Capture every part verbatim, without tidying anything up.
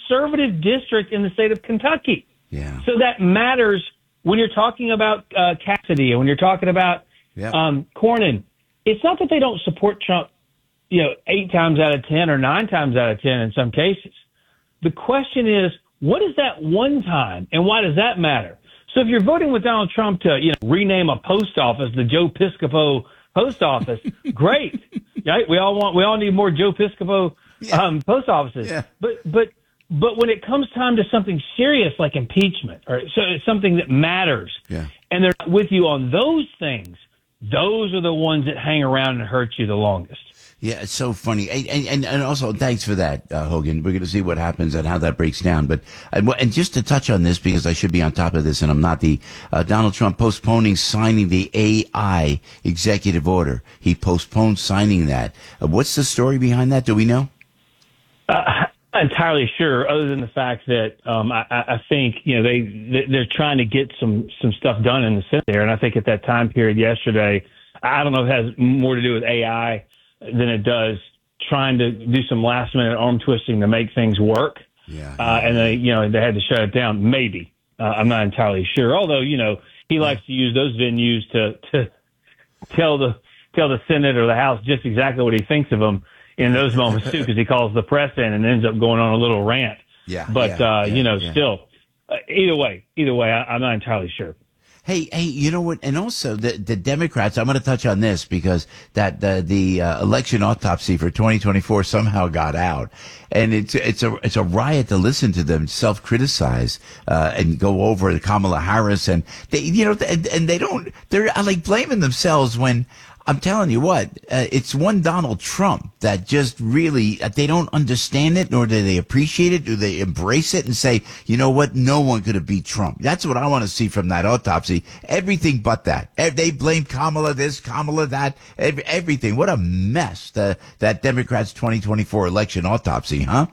conservative district in the state of Kentucky. Yeah. So that matters when you're talking about uh, Cassidy and when you're talking about yep. um, Cornyn. It's not that they don't support Trump, you know, eight times out of ten or nine times out of ten in some cases. The question is, what is that one time, and why does that matter? So if you're voting with Donald Trump to, you know, rename a post office the Joe Piscopo post office, great, right? We all want, we all need more Joe Piscopo yeah. um, post offices. Yeah. But but but when it comes time to something serious like impeachment or so it's something that matters, yeah. and they're not with you on those things, those are the ones that hang around and hurt you the longest. Yeah, it's so funny. And, and, and also, thanks for that, uh, Hogan. We're going to see what happens and how that breaks down. But, and, and just to touch on this, because I should be on top of this and I'm not, the, uh, Donald Trump postponing signing the A I executive order. He postponed signing that. Uh, what's the story behind that? Do we know? Uh, I'm not entirely sure, other than the fact that, um, I, I think, you know, they, they're trying to get some, some stuff done in the Senate there. And I think at that time period yesterday, I don't know if it has more to do with A I than it does trying to do some last minute arm twisting to make things work. Yeah. Uh, and they, you know, they had to shut it down. Maybe. Uh, I'm not entirely sure. Although, you know, he likes to use those venues to, to tell the, tell the Senate or the House just exactly what he thinks of them in those moments too, because he calls the press in and ends up going on a little rant. Yeah. But, yeah, uh, yeah, you know, yeah. still, uh, either way, either way, I, I'm not entirely sure. Hey, hey, you know what? And also the, the Democrats, I'm going to touch on this because that, the, the, uh, election autopsy for twenty twenty-four somehow got out. And it's, it's a, it's a riot to listen to them self-criticize, uh, and go over Kamala Harris. And they, you know, and, and they don't, they're like blaming themselves when, I'm telling you what, uh, it's one Donald Trump that just really, uh, they don't understand it, nor do they appreciate it, do they embrace it and say, you know what, no one could have beat Trump. That's what I want to see from that autopsy. Everything but that. They blame Kamala this, Kamala that, every, everything. What a mess, the, that Democrats' twenty twenty-four election autopsy, huh?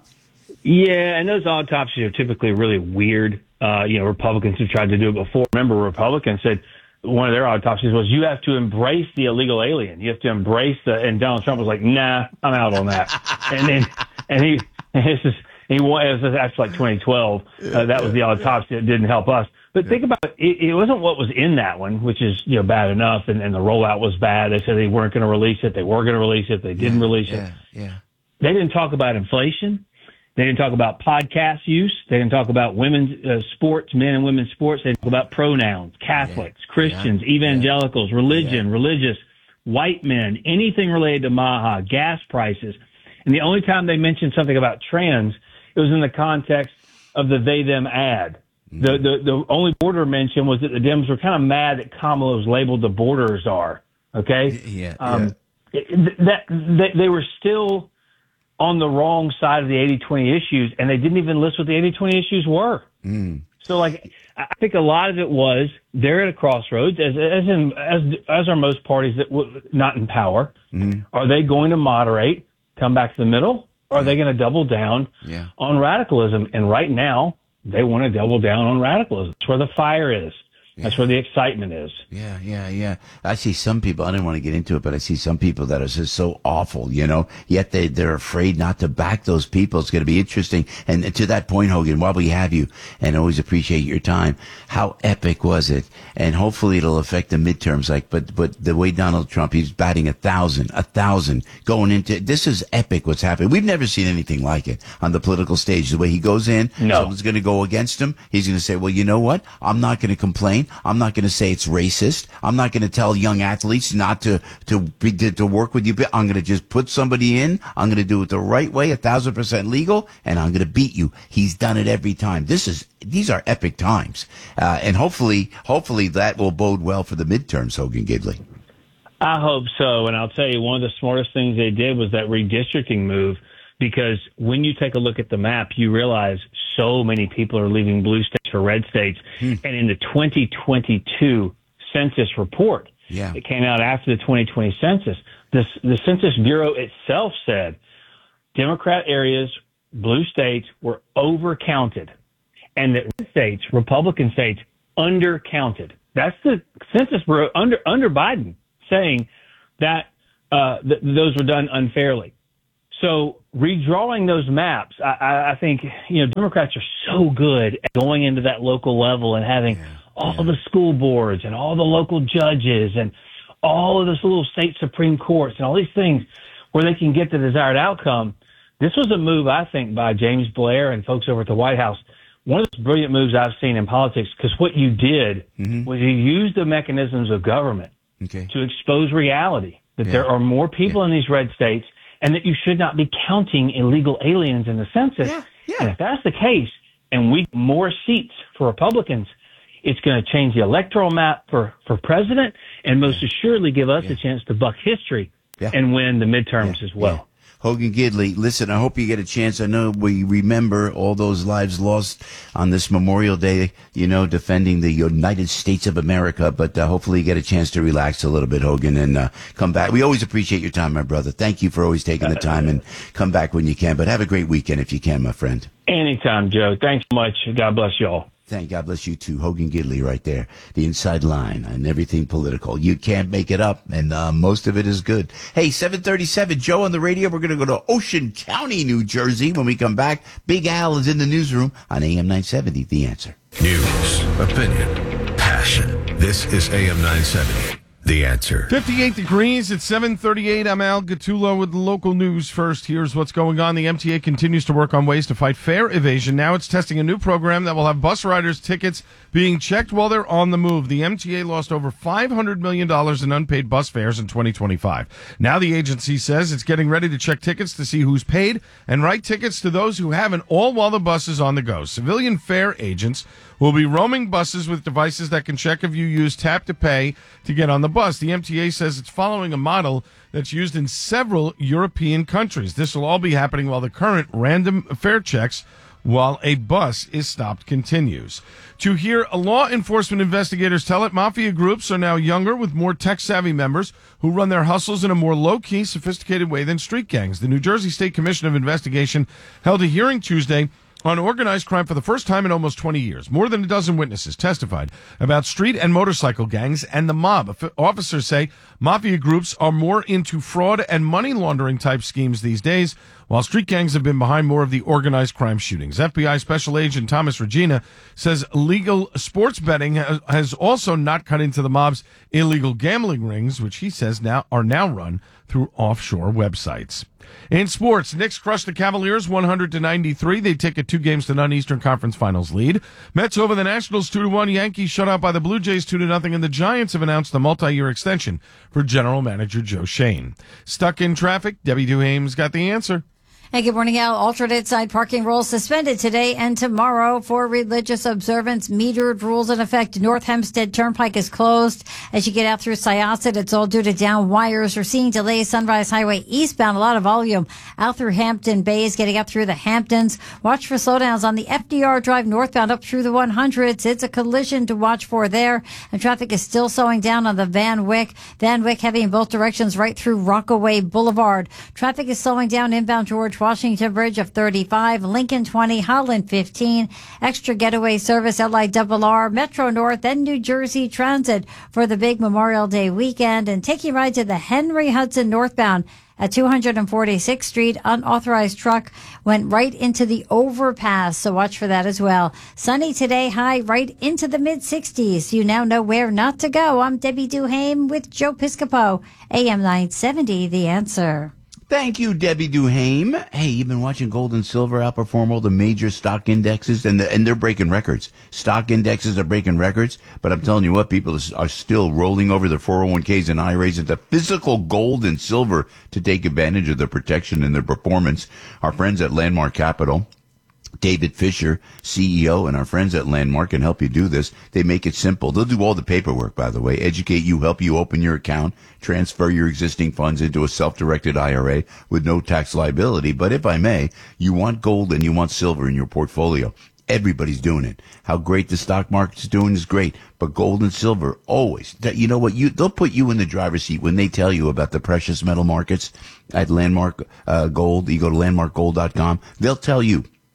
Yeah, and those autopsies are typically really weird. Uh, you know, Republicans have tried to do it before. Remember, Republicans said, one of their autopsies was, you have to embrace the illegal alien. You have to embrace the, and Donald Trump was like, nah, I'm out on that. and then, and he, and this is, he won, it was actually like twenty twelve. Uh, that was the autopsy that didn't help us. But think about it, it, it wasn't what was in that one, which is, you know, bad enough. And, and the rollout was bad. They said they weren't going to release it. They were going to release it. They didn't yeah, release yeah, it. Yeah. They didn't talk about inflation. They didn't talk about podcast use. They didn't talk about women's uh, sports, men and women's sports. They didn't talk about pronouns, Catholics, yeah, Christians, yeah, evangelicals, yeah, religion, yeah. religious, white men, anything related to Maha, gas prices. And the only time they mentioned something about trans, it was in the context of the they, them ad. Mm-hmm. The, the, the only border mention was that the Dems were kind of mad that Kamala was labeled the border czar. Okay. Yeah. Um, yeah. It, that, that they were still on the wrong side of the eighty twenty issues, and they didn't even list what the eighty twenty issues were. Mm. So, like, I think a lot of it was they're at a crossroads, as as in as as are most parties that w- not in power. Mm. Are they going to moderate, come back to the middle, or are yeah. they going to double down yeah. on radicalism? And right now, they want to double down on radicalism. That's where the fire is. That's yeah. where the excitement is. Yeah, yeah, yeah. I see some people, I didn't want to get into it, but I see some people that are just so awful, you know, yet they, they're afraid not to back those people. It's going to be interesting. And to that point, Hogan, while we have you, and always appreciate your time, how epic was it? And hopefully it'll affect the midterms. Like, but, but the way Donald Trump, he's batting a thousand, a thousand going into, this is epic what's happening. We've never seen anything like it on the political stage. The way he goes in, no. someone's going to go against him. He's going to say, well, you know what? I'm not going to complain. I'm not going to say it's racist. I'm not going to tell young athletes not to to be, to, to work with you. I'm going to just put somebody in. I'm going to do it the right way, a thousand percent legal, and I'm going to beat you. He's done it every time. This is these are epic times, uh, and hopefully, hopefully that will bode well for the midterms. Hogan Gidley. I hope so, and I'll tell you, one of the smartest things they did was that redistricting move. Because when you take a look at the map, you realize so many people are leaving blue states for red states. Hmm. And in the twenty twenty-two census report yeah. that came out after the twenty twenty census, this, the Census Bureau itself said Democrat areas, blue states, were overcounted. And that red states, Republican states, undercounted. That's the Census Bureau under, under Biden saying that uh, th- those were done unfairly. So redrawing those maps, I, I, I think, you know, Democrats are so good at going into that local level and having yeah, all yeah. the school boards and all the local judges and all of this little state Supreme Courts and all these things where they can get the desired outcome. This was a move, I think, by James Blair and folks over at the White House. One of the brilliant moves I've seen in politics, because what you did mm-hmm. was you used the mechanisms of government okay. to expose reality, that yeah. there are more people yeah. in these red states and that you should not be counting illegal aliens in the census. Yeah. Yeah. And if that's the case, and we get more seats for Republicans, it's going to change the electoral map for, for president and most yeah. assuredly give us yeah. a chance to buck history yeah. and win the midterms yeah. as well. Yeah. Hogan Gidley, listen, I hope you get a chance. I know we remember all those lives lost on this Memorial Day, you know, defending the United States of America. But uh, hopefully you get a chance to relax a little bit, Hogan, and uh, come back. We always appreciate your time, my brother. Thank you for always taking the time, and come back when you can. But have a great weekend if you can, my friend. Anytime, Joe. Thanks so much. God bless you all. Thank God bless you too. Hogan Gidley right there. The inside line and everything political. You can't make it up, and uh, most of it is good. Hey, seven thirty-seven, Joe on the radio. We're going to go to Ocean County, New Jersey. When we come back, Big Al is in the newsroom on A M nine seventy, The Answer. News, opinion, passion. This is A M nine seventy. The Answer. fifty-eight degrees at seven thirty-eight. I'm Al Gattulo with local news first. Here's what's going on. The M T A continues to work on ways to fight fare evasion. Now it's testing a new program that will have bus riders' tickets being checked while they're on the move. The M T A lost over five hundred million dollars in unpaid bus fares in twenty twenty-five. Now the agency says it's getting ready to check tickets to see who's paid and write tickets to those who haven't, all while the bus is on the go. Civilian fare agents will be roaming buses with devices that can check if you use tap to pay to get on the bus. The M T A says it's following a model that's used in several European countries. This will all be happening while the current random fare checks while a bus is stopped continues. To hear law enforcement investigators tell it, mafia groups are now younger with more tech-savvy members who run their hustles in a more low-key, sophisticated way than street gangs. The New Jersey State Commission of Investigation held a hearing Tuesday on organized crime for the first time in almost twenty years. More than a dozen witnesses testified about street and motorcycle gangs and the mob. Officers say mafia groups are more into fraud and money laundering type schemes these days, while street gangs have been behind more of the organized crime shootings. F B I Special Agent Thomas Regina says legal sports betting has also not cut into the mob's illegal gambling rings, which he says now are now run through offshore websites. In sports, Knicks crushed the Cavaliers one hundred to ninety-three. They take a two games to none Eastern Conference Finals lead. Mets over the Nationals two to one. Yankees shut out by the Blue Jays two to nothing, and the Giants have announced a multi-year extension for general manager Joe Shane. Stuck in traffic, Debbie Duhame's got the answer. Hey, good morning, Al. Alternate side parking rules suspended today and tomorrow for religious observance. Metered rules in effect. North Hempstead Turnpike is closed as you get out through Syosset. It's all due to down wires. We're seeing delays. Sunrise Highway eastbound, a lot of volume out through Hampton Bays, getting up through the Hamptons. Watch for slowdowns on the F D R Drive northbound up through the one hundreds. It's a collision to watch for there. And traffic is still slowing down on the Van Wyck. Van Wyck heavy in both directions right through Rockaway Boulevard. Traffic is slowing down inbound George Washington Bridge of thirty-five, Lincoln twenty, Holland fifteen, extra getaway service, L I R R, Metro North, and New Jersey Transit for the big Memorial Day weekend. And taking a ride to the Henry Hudson northbound at two hundred forty-sixth Street, unauthorized truck went right into the overpass, so watch for that as well. Sunny today, high right into the mid sixties. You now know where not to go. I'm Debbie Duhame with Joe Piscopo, A M nine seventy, The Answer. Thank you, Debbie Duhame. Hey, you've been watching gold and silver outperform all the major stock indexes, and the, and they're breaking records. Stock indexes are breaking records, but I'm telling you what, people are still rolling over their four oh one k's and I R As into physical gold and silver to take advantage of the protection and their performance. Our friends at Landmark Capital, David Fisher, C E O, and our friends at Landmark can help you do this. They make it simple. They'll do all the paperwork, by the way, educate you, help you open your account, transfer your existing funds into a self-directed I R A with no tax liability. But if I may, you want gold and you want silver in your portfolio. Everybody's doing it. How great the stock market's doing is great, but gold and silver always. You know what? You they'll put you in the driver's seat when they tell you about the precious metal markets at Landmark uh, Gold. You go to landmark gold dot com. They'll tell you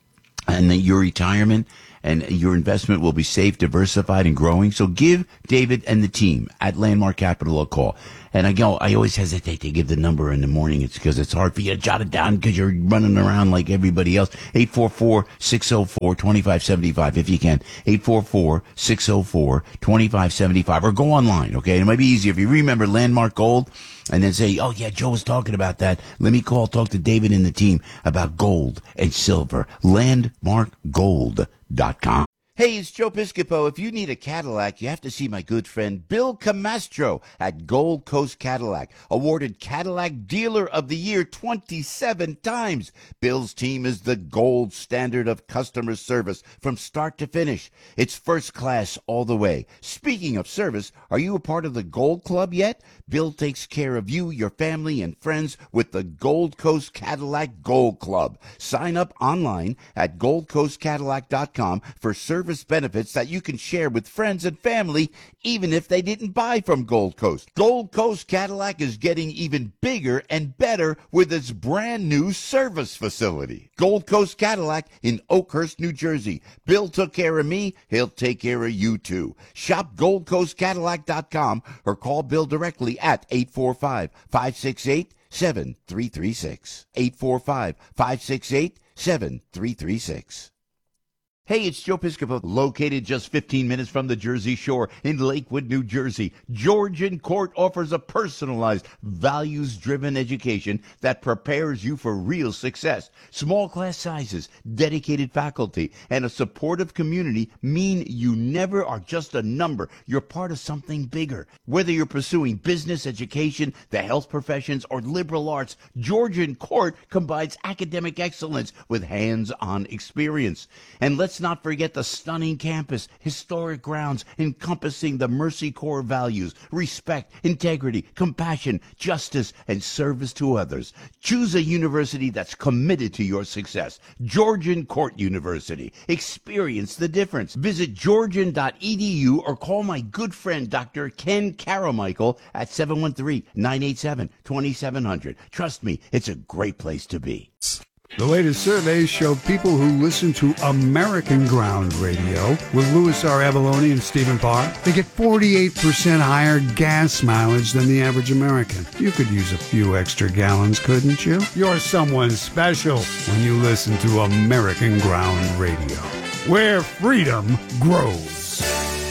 and that your retirement and your investment will be safe, diversified, and growing. So give David and the team at Landmark Capital a call. And I go, I always hesitate to give the number in the morning. It's because it's hard for you to jot it down because you're running around like everybody else. eight four four, six oh four, two five seven five if you can. eight four four, six oh four, two five seven five, or go online, okay? It might be easier if you remember Landmark Gold and then say, oh yeah, Joe was talking about that. Let me call, talk to David and the team about gold and silver. landmark gold dot com. Hey, it's Joe Piscopo. If you need a Cadillac, you have to see my good friend Bill Camastro at Gold Coast Cadillac, awarded Cadillac Dealer of the Year twenty-seven times. Bill's team is the gold standard of customer service from start to finish. It's first class all the way. Speaking of service, are you a part of the Gold Club yet? Bill takes care of you, your family, and friends with the Gold Coast Cadillac Gold Club. Sign up online at gold coast cadillac dot com for service benefits that you can share with friends and family, even if they didn't buy from Gold Coast. Gold Coast Cadillac is getting even bigger and better with its brand new service facility. Gold Coast Cadillac in Oakhurst, New Jersey. Bill took care of me. He'll take care of you too. Shop gold coast cadillac dot com or call Bill directly at eight four five, five six eight, seven three three six. eight four five, five six eight, seven three three six. Hey, it's Joe Piscopo, located just fifteen minutes from the Jersey Shore in Lakewood, New Jersey. Georgian Court offers a personalized, values-driven education that prepares you for real success. Small class sizes, dedicated faculty, and a supportive community mean you never are just a number. You're part of something bigger. Whether you're pursuing business, education, the health professions, or liberal arts, Georgian Court combines academic excellence with hands-on experience. And let's not forget the stunning campus, historic grounds encompassing the Mercy Corps values, respect, integrity, compassion, justice, and service to others. Choose a university that's committed to your success. Georgian Court University. Experience the difference. Visit georgian dot e d u or call my good friend Doctor Ken Caramichael at seven one three, nine eight seven, two seven zero zero. Trust me, it's a great place to be. The latest surveys show people who listen to American Ground Radio with Louis R. Avalone and Stephen Parr, they get forty-eight percent higher gas mileage than the average American. You could use a few extra gallons, couldn't you? You're someone special when you listen to American Ground Radio, where freedom grows.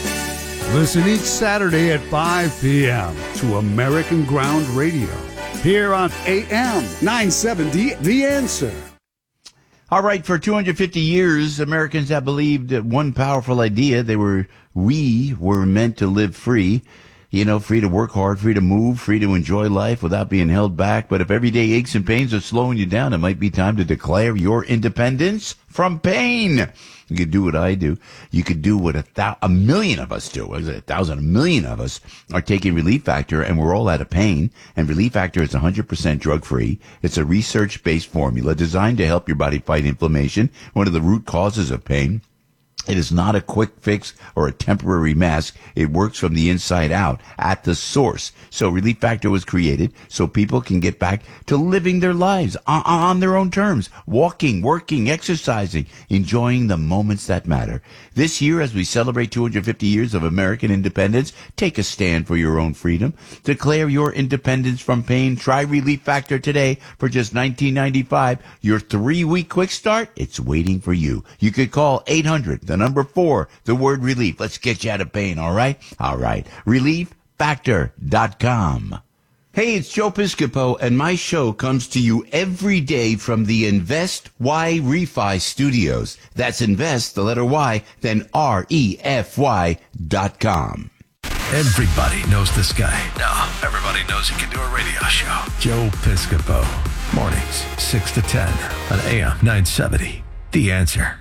Listen each Saturday at five p.m. to American Ground Radio, here on A M nine seventy, The Answer. All right, for two hundred fifty years, Americans have believed one powerful idea. They were, we were meant to live free. You know, free to work hard, free to move, free to enjoy life without being held back. But if everyday aches and pains are slowing you down, it might be time to declare your independence from pain. You could do what I do. You could do what a, thou- a million of us do. What is it? A thousand, a million of us are taking Relief Factor, and we're all out of pain. And Relief Factor is one hundred percent drug-free. It's a research-based formula designed to help your body fight inflammation, one of the root causes of pain. It is not a quick fix or a temporary mask. It works from the inside out at the source. So Relief Factor was created so people can get back to living their lives on, on their own terms, walking, working, exercising, enjoying the moments that matter. This year, as we celebrate two hundred fifty years of American independence, take a stand for your own freedom. Declare your independence from pain. Try Relief Factor today for just nineteen ninety-five dollars. Your three-week quick start, it's waiting for you. You could call eight hundred, the number four, the word relief. Let's get you out of pain, all right? All right. relief factor dot com. Hey, it's Joe Piscopo, and my show comes to you every day from the Invest Y Refi Studios. That's Invest, the letter Y, then R E F Y dot com. Everybody knows this guy. No, everybody knows he can do a radio show. Joe Piscopo. Mornings, six to ten on A M nine seventy. The Answer.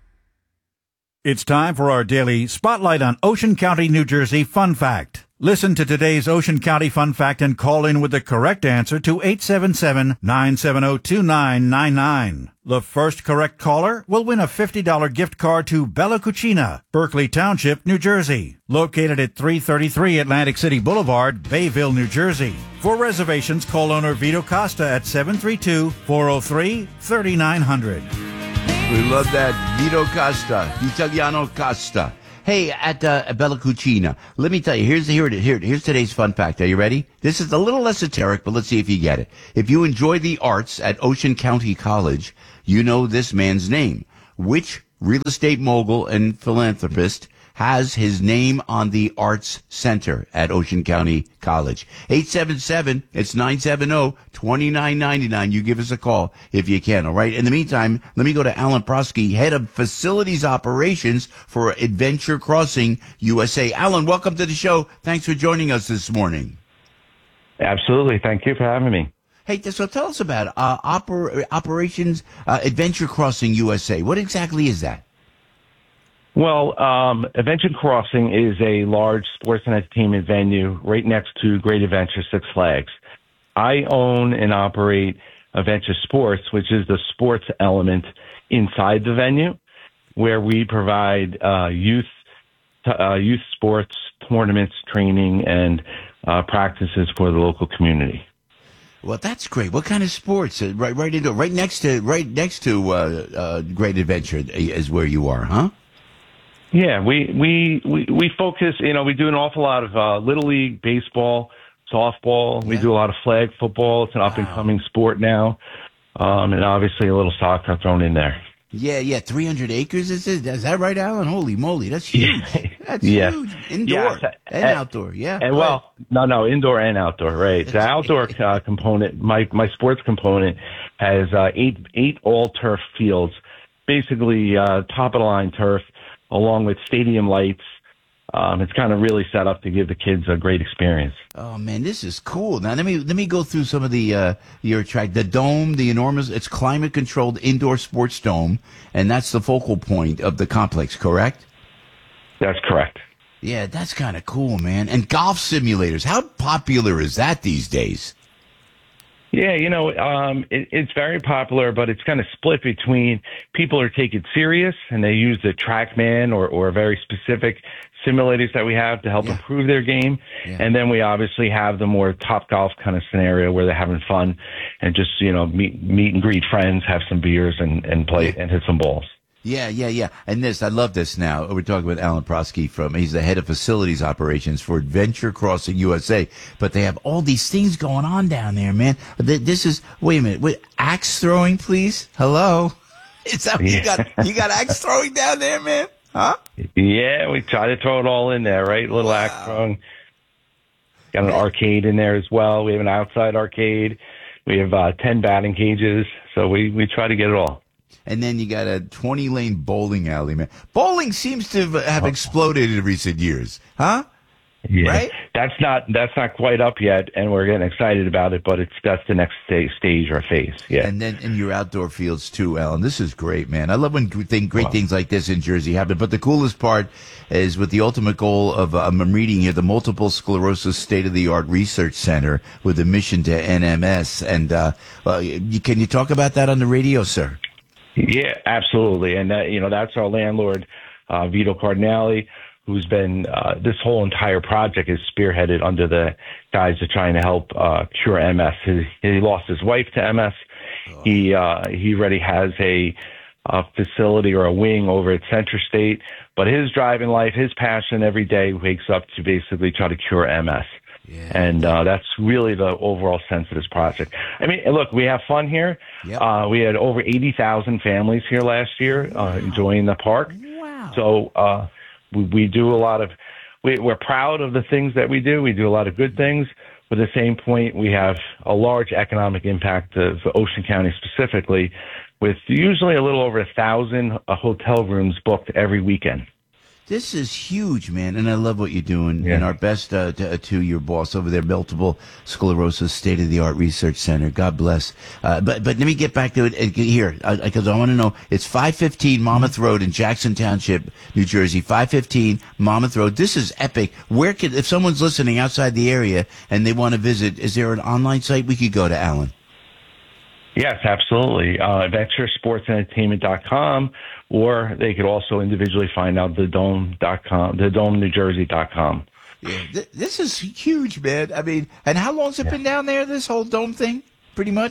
It's time for our daily Spotlight on Ocean County, New Jersey Fun Fact. Listen to today's Ocean County Fun Fact and call in with the correct answer to eight seven seven, nine seven zero, two nine nine nine. The first correct caller will win a fifty dollars gift card to Bella Cucina, Berkeley Township, New Jersey, located at three thirty-three Atlantic City Boulevard, Bayville, New Jersey. For reservations, call owner Vito Costa at seven three two, four oh three, three nine zero zero. We love that. Vito Costa, Italiano Costa. Hey, at uh, Bella Cucina, let me tell you, here's, here, here, here's today's fun fact. Are you ready? This is a little esoteric, but let's see if you get it. If you enjoy the arts at Ocean County College, you know this man's name. Which real estate mogul and philanthropist has his name on the Arts Center at Ocean County College? eight seven seven, it's nine seven zero, two nine nine nine. You give us a call if you can, all right? In the meantime, let me go to Alan Prosky, Head of Facilities Operations for Adventure Crossing U S A. Alan, welcome to the show. Thanks for joining us this morning. Absolutely. Thank you for having me. Hey, so tell us about uh, oper- Operations uh, Adventure Crossing U S A. What exactly is that? Well, um, Adventure Crossing is a large sports and entertainment venue right next to Great Adventure Six Flags. I own and operate Adventure Sports, which is the sports element inside the venue, where we provide uh, youth uh, youth sports tournaments, training, and uh, practices for the local community. Well, that's great. What kind of sports? Uh, right, right into right next to right next to uh, uh, Great Adventure is where you are, huh? Yeah, we, we, we, we focus, you know, we do an awful lot of uh, Little League, baseball, softball. We Yeah. do a lot of flag football. It's an up-and-coming sport now. Um, and obviously a little soccer thrown in there. Yeah, yeah. three hundred acres, is it? Is that right, Alan? Holy moly, that's huge. That's Yeah. huge. Indoor Yes. and outdoor, yeah. And Go well, no, no, indoor and outdoor, right. The That's- outdoor uh, component, my, my sports component has uh, eight, eight all-turf fields, basically uh, top-of-the-line turf, along with stadium lights. Um, it's kind of really set up to give the kids a great experience. Oh man, this is cool. Now let me let me go through some of the uh, your track. The dome, the enormous, it's climate controlled indoor sports dome, and that's the focal point of the complex. Correct? That's correct. Yeah, that's kind of cool, man. And golf simulators. How popular is that these days? Yeah, you know, um, it, it's very popular, but it's kind of split between people who take it serious and they use the TrackMan or, or very specific simulators that we have to help Yeah. improve their game. Yeah. And then we obviously have the more Top Golf kind of scenario where they're having fun and just, you know, meet, meet and greet friends, have some beers and, and play and hit some balls. Yeah, yeah, yeah. And this, I love this now. We're talking with Alan Prosky from, he's the head of facilities operations for Adventure Crossing U S A. But they have all these things going on down there, man. Th- This is, wait a minute, wait, axe throwing, please? Hello? Is that what you Yeah. got? You got axe throwing down there, man? Huh? Yeah, we try to throw it all in there, right? Little Wow. axe throwing. Got an arcade in there as well. We have an outside arcade. We have uh, ten batting cages. So we, we try to get it all. And then you got a twenty lane bowling alley, man. Bowling seems to have exploded in recent years, huh? Yeah. Right? That's not that's not quite up yet, and we're getting excited about it. But it's that's the next sta- stage or phase. Yeah. And then in your outdoor fields too, Alan. This is great, man. I love when gr- thing, great Wow. things like this in Jersey happen. But the coolest part is with the ultimate goal of, uh, I'm reading here, the Multiple Sclerosis State of the Art Research Center with a mission to N M S. And uh, uh, you, can you talk about that on the radio, sir? Yeah, absolutely. And that, you know, that's our landlord, uh, Vito Cardinale, who's been, uh, this whole entire project is spearheaded under the guys that are trying to help, uh, cure M S. He, he lost his wife to M S. He, uh, he already has a, a facility or a wing over at Central State, but his drive in life, his passion every day wakes up to basically try to cure M S. Yeah. And uh, that's really the overall sense of this project. I mean, look, we have fun here. Yep. Uh, we had over eighty thousand families here last year uh, enjoying the park. Wow. So uh, we, we do a lot of, we, we're proud of the things that we do. We do a lot of good things. But at the same point, we have a large economic impact of Ocean County specifically, with usually a little over a thousand uh, hotel rooms booked every weekend. This is huge, man, and I love what you're doing. Yeah. And our best uh, to, to your boss over there, Multiple Sclerosis State of the Art Research Center. God bless. Uh, but but let me get back to it uh, here because I want to know. It's five fifteen Monmouth Road in Jackson Township, New Jersey. five fifteen Monmouth Road. This is epic. Where could if someone's listening outside the area and they want to visit? Is there an online site we could go to, Alan? Yes, absolutely. Uh, adventure sports entertainment dot com, or they could also individually find out the dome dot com, the dome new jersey dot com. Yeah, th- this is huge, man. I mean, and how long's it been down there? This whole dome thing, pretty much.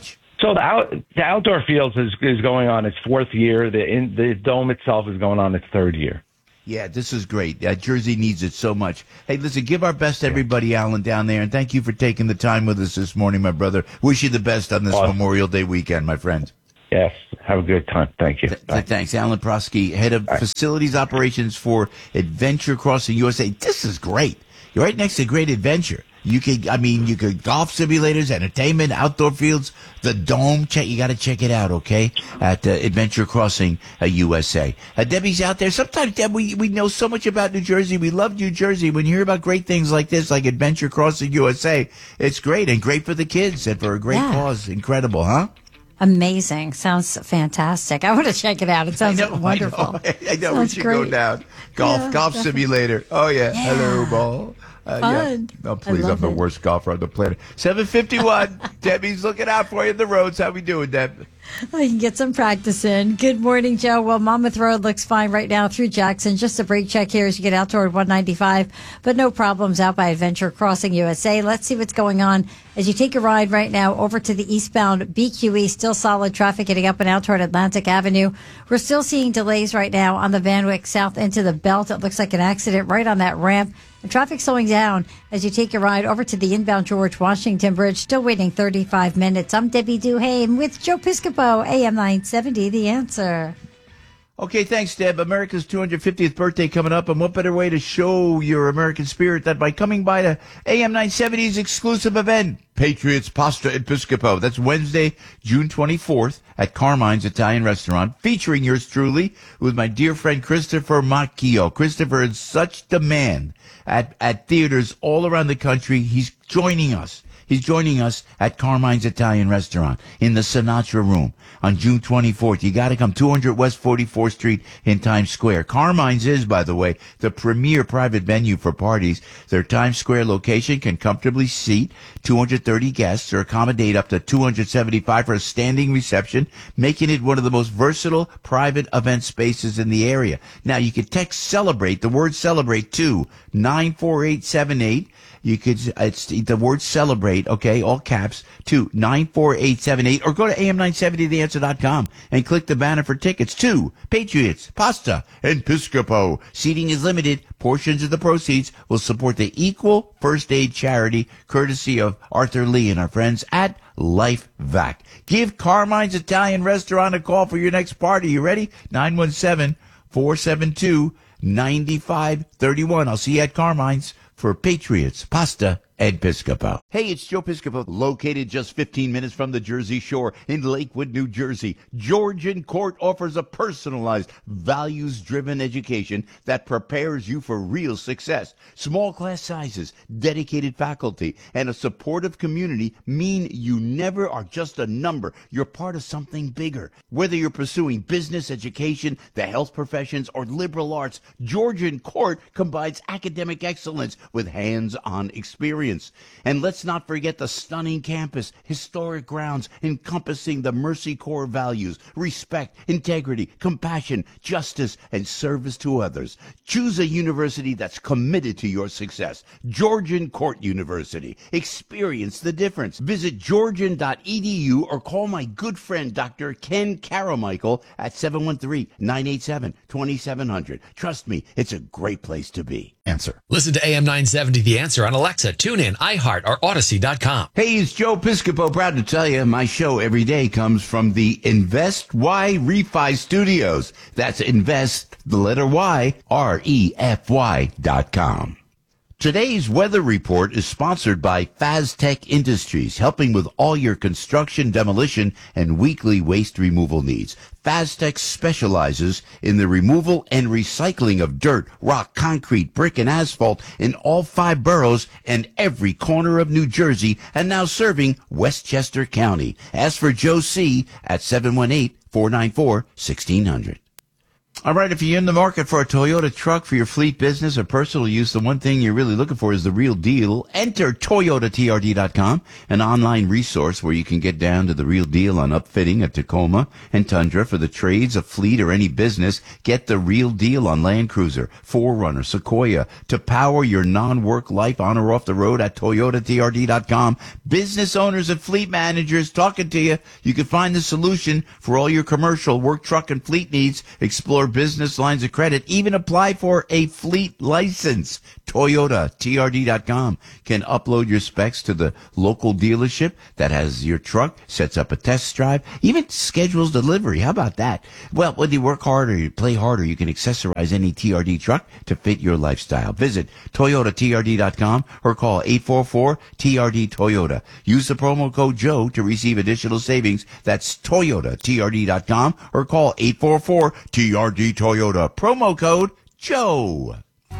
So the out, the outdoor fields is, is going on its fourth year. The in, the dome itself is going on its third year. Yeah, this is great. Uh, Jersey needs it so much. Hey, listen, give our best to everybody, Alan, down there, and thank you for taking the time with us this morning, my brother. Wish you the best on this Awesome. Memorial Day weekend, my friend. Yes. Have a good time. Thank you. Th- th- thanks. Alan Prosky, head of facilities operations for Adventure Crossing U S A. This is great. You're right next to Great Adventure. You could, I mean, you could golf simulators, entertainment, outdoor fields, the dome. Check, you got to check it out, okay? At uh, Adventure Crossing uh, U S A. Uh, Debbie's out there. Sometimes, Deb, we we know so much about New Jersey. We love New Jersey. When you hear about great things like this, like Adventure Crossing U S A, it's great and great for the kids and for a great Yeah. cause. Incredible, huh? Amazing. Sounds fantastic. I want to check it out. It sounds I know, wonderful. I know, I know. We Sounds should go great. down. Golf, Yeah, golf definitely. simulator. Oh yeah. Yeah. Hello, ball. Uh, Fun. Yeah. Oh, I please, I'm love the it. worst golfer on the planet. seven fifty-one. Debbie's looking out for you in the roads. How we doing, Deb? I can get some practice in. Good morning, Joe. Well, Monmouth Road looks fine right now through Jackson. Just a brake check here as you get out toward one ninety-five, but no problems out by Adventure Crossing U S A. Let's see what's going on as you take a ride right now over to the eastbound B Q E. Still solid traffic getting up and out toward Atlantic Avenue. We're still seeing delays right now on the Van Wyck south into the belt. It looks like an accident right on that ramp. And traffic slowing down as you take your ride over to the inbound George Washington Bridge. Still waiting thirty-five minutes. I'm Debbie Duhane with Joe Piscopo, A M nine seventy, The Answer. Okay, thanks, Deb. America's two hundred fiftieth birthday coming up, and what better way to show your American spirit than by coming by to A M nine seventy's exclusive event, Patriots Pasta Episcopo. That's Wednesday, June twenty-fourth at Carmine's Italian Restaurant, featuring yours truly with my dear friend Christopher Macchio. Christopher is such demand at, at theaters all around the country. He's joining us. He's joining us at Carmine's Italian Restaurant in the Sinatra Room on June twenty-fourth. You got to come, two hundred West forty-fourth Street in Times Square. Carmine's is, by the way, the premier private venue for parties. Their Times Square location can comfortably seat two hundred thirty guests or accommodate up to two hundred seventy-five for a standing reception, making it one of the most versatile private event spaces in the area. Now, you can text CELEBRATE, the word CELEBRATE, to nine four eight seven eight. You could, it's the word celebrate, okay, all caps, to nine four eight seven eight, or go to A M nine seventy the answer dot com and click the banner for tickets to Patriots, Pasta, and Piscopo. Seating is limited. Portions of the proceeds will support the Equal First Aid Charity, courtesy of Arthur Lee and our friends at Life Vac. Give Carmine's Italian Restaurant a call for your next party. You ready? nine one seven, four seven two, nine five three one. I'll see you at Carmine's for Patriots, Pasta, and Piscopo. Hey, it's Joe Piscopo, located just fifteen minutes from the Jersey Shore in Lakewood, New Jersey. Georgian Court offers a personalized, values-driven education that prepares you for real success. Small class sizes, dedicated faculty, and a supportive community mean you never are just a number. You're part of something bigger. Whether you're pursuing business, education, the health professions, or liberal arts, Georgian Court combines academic excellence with hands-on experience. And let's not forget the stunning campus, historic grounds encompassing the Mercy Corps values, respect, integrity, compassion, justice, and service to others. Choose a university that's committed to your success. Georgian Court University. Experience the difference. Visit georgian dot e d u or call my good friend Doctor Ken Caramichael at seven one three, nine eight seven, two seven zero zero. Trust me, it's a great place to be. Answer. Listen to A M nine seventy The Answer on Alexa, TuneIn, iHeart, or Odyssey dot com. Hey, it's Joe Piscopo. Proud to tell you, my show every day comes from the Invest Y Refi Studios. That's Invest, the letter Y, R E F Y dot com. Today's weather report is sponsored by Faztech Industries, helping with all your construction, demolition, and weekly waste removal needs. Faztech specializes in the removal and recycling of dirt, rock, concrete, brick, and asphalt in all five boroughs and every corner of New Jersey, and now serving Westchester County. Ask for Joe C. at seven one eight, four nine four, one six zero zero. All right, if you're in the market for a Toyota truck for your fleet, business, or personal use, the one thing you're really looking for is the real deal. Enter Toyota T R D dot com, an online resource where you can get down to the real deal on upfitting a Tacoma and Tundra for the trades, a fleet, or any business. Get the real deal on Land Cruiser, four runner, Sequoia, to power your non-work life on or off the road at Toyota T R D dot com. Business owners and fleet managers talking to you. You can find the solution for all your commercial, work, truck, and fleet needs. Explore business lines of credit, even apply for a fleet license. Toyota T R D dot com can upload your specs to the local dealership that has your truck, sets up a test drive, even schedules delivery. How about that? Well, whether you work harder, you play harder, you can accessorize any T R D truck to fit your lifestyle. Visit Toyota T R D dot com or call eight four four T R D Toyota. Use the promo code Joe to receive additional savings. That's Toyota T R D dot com or call eight four four T R D Toyota. Promo code Joe.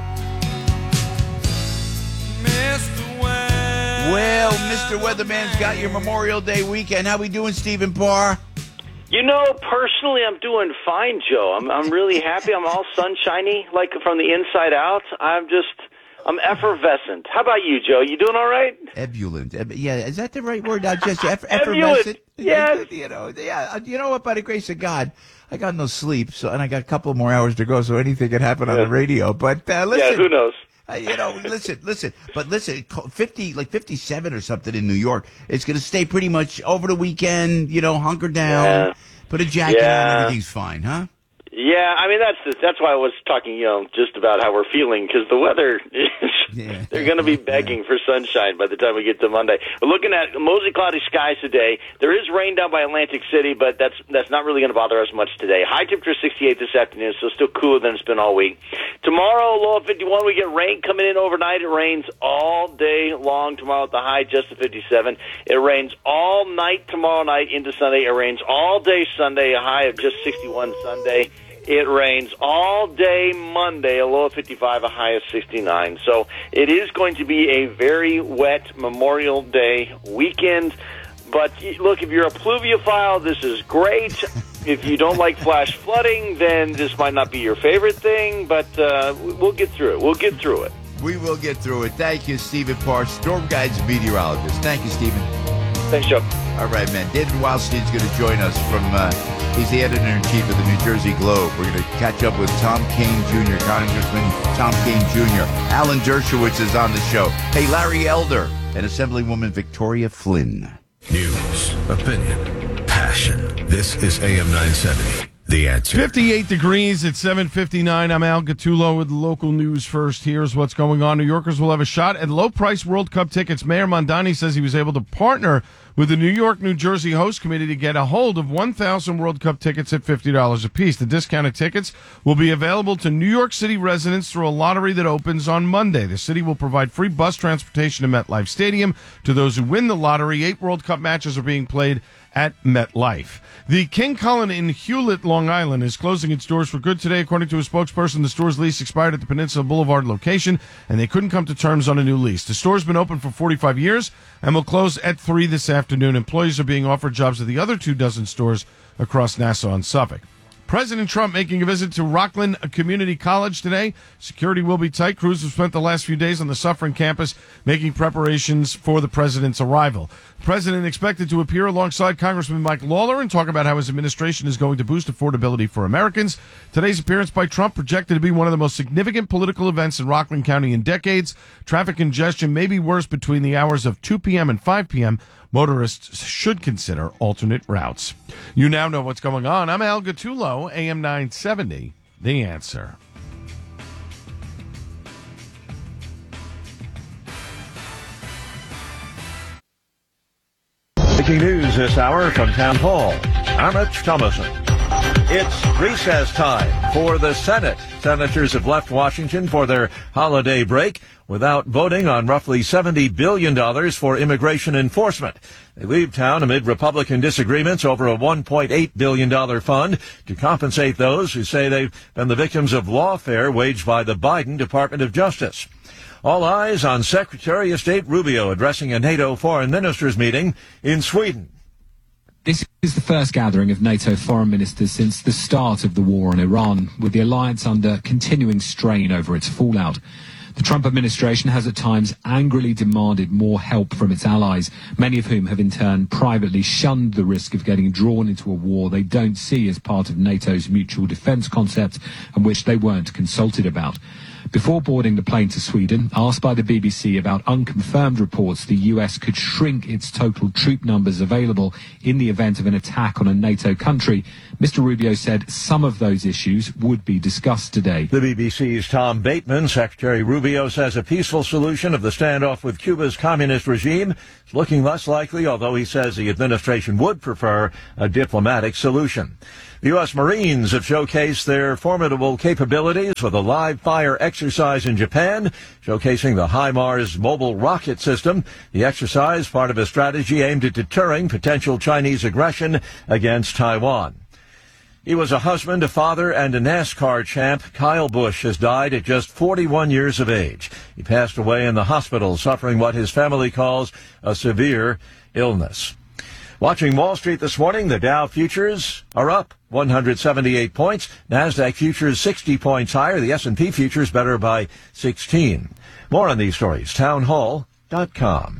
Well, Mister Weatherman's got your Memorial Day weekend. How we doing, Stephen Parr? You know, personally, I'm doing fine, Joe. I'm I'm really happy. I'm all sunshiny, like from the inside out. I'm just, I'm effervescent. How about you, Joe? You doing all right? Ebullient. Eb- yeah, is that the right word? Not just eff- Ebullient. effervescent. Yes. You know, yeah. You know what? By the grace of God, I got no sleep, so and I got a couple more hours to go, so anything can happen on Yeah. the radio. But uh, listen, Yeah, who knows? Uh, you know, listen, listen, but listen, fifty, like fifty-seven or something in New York. It's going to stay pretty much over the weekend, you know, hunker down, Yeah. put a jacket Yeah. on, everything's fine, huh? Yeah, I mean that's that's why I was talking, you know, just about how we're feeling because the weather is Yeah. they're going to be begging for sunshine by the time we get to Monday. We're looking at mostly cloudy skies today. There is rain down by Atlantic City, but that's that's not really going to bother us much today. High temperature sixty-eight this afternoon, so still cooler than it's been all week. Tomorrow, low of fifty-one. We get rain coming in overnight. It rains all day long tomorrow at the high just to fifty-seven. It rains all night tomorrow night into Sunday. It rains all day Sunday, a high of just sixty-one Sunday. It rains all day Monday, a low of fifty-five, a high of sixty-nine. So it is going to be a very wet Memorial Day weekend. But look, if you're a pluviophile, this is great. If you don't like flash flooding, then this might not be your favorite thing. But uh, we'll get through it. We'll get through it. We will get through it. Thank you, Stephen Parr, Storm Guides meteorologist. Thank you, Stephen. Thanks, Joe. All right, man. David Wildstein's going to join us from, uh, he's the editor-in-chief of the New Jersey Globe. We're going to catch up with Tom Kean Junior, Congressman Tom Kean Junior Alan Dershowitz is on the show. Hey, Larry Elder and Assemblywoman Victoria Flynn. News, opinion, passion. This is A M nine seventy. The Answer. fifty-eight degrees at seven fifty-nine. I'm Al Gattulo with local news first. Here's what's going on. New Yorkers will have a shot at low-price World Cup tickets. Mayor Mondani says he was able to partner with the New York, New Jersey host committee to get a hold of one thousand World Cup tickets at fifty dollars apiece. The discounted tickets will be available to New York City residents through a lottery that opens on Monday. The city will provide free bus transportation to MetLife Stadium to those who win the lottery. Eight World Cup matches are being played at MetLife. The King Cullen in Hewlett, Long Island, is closing its doors for good today. According to a spokesperson, the store's lease expired at the Peninsula Boulevard location, and they couldn't come to terms on a new lease. The store's been open for forty-five years and will close at three this afternoon. Employees are being offered jobs at the other two dozen stores across Nassau and Suffolk. President Trump making a visit to Rockland Community College today. Security will be tight. Crews have spent the last few days on the Suffern campus making preparations for the president's arrival. The president expected to appear alongside Congressman Mike Lawler and talk about how his administration is going to boost affordability for Americans. Today's appearance by Trump projected to be one of the most significant political events in Rockland County in decades. Traffic congestion may be worse between the hours of two p.m. and five p.m. Motorists should consider alternate routes. You now know what's going on. I'm Al Gattulo, A M nine seventy, The Answer. Breaking news this hour from Town Hall. I'm Rich Thomason. It's recess time for the Senate. Senators have left Washington for their holiday break without voting on roughly seventy billion dollars for immigration enforcement. They leave town amid Republican disagreements over a one point eight billion dollars fund to compensate those who say they've been the victims of lawfare waged by the Biden Department of Justice. All eyes on Secretary of State Rubio addressing a NATO foreign ministers meeting in Sweden. This is the first gathering of NATO foreign ministers since the start of the war on Iran, with the alliance under continuing strain over its fallout. The Trump administration has at times angrily demanded more help from its allies, many of whom have in turn privately shunned the risk of getting drawn into a war they don't see as part of NATO's mutual defence concept and which they weren't consulted about. Before boarding the plane to Sweden, asked by the B B C about unconfirmed reports the U S could shrink its total troop numbers available in the event of an attack on a NATO country, Mister Rubio said some of those issues would be discussed today. The B B C's Tom Bateman, Secretary Rubio says a peaceful solution of the standoff with Cuba's communist regime is looking less likely, although he says the administration would prefer a diplomatic solution. The U S Marines have showcased their formidable capabilities with a live-fire exercise in Japan, showcasing the HIMARS mobile rocket system. The exercise, part of a strategy aimed at deterring potential Chinese aggression against Taiwan. He was a husband, a father, and a NASCAR champ. Kyle Busch has died at just forty-one years of age. He passed away in the hospital, suffering what his family calls a severe illness. Watching Wall Street this morning, the Dow futures are up one hundred seventy-eight points. NASDAQ futures sixty points higher. The S and P futures better by sixteen. More on these stories, town hall dot com.